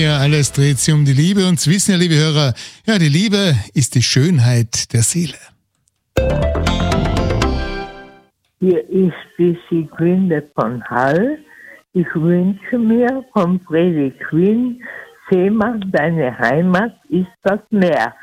mir, alles dreht sich um die Liebe. Und Sie wissen ja, liebe Hörer, ja, die Liebe ist die Schönheit der Seele. Hier ist die Sigrinde von Hall. Ich wünsche mir von Freddy Quinn, Thema, deine Heimat ist das Meer.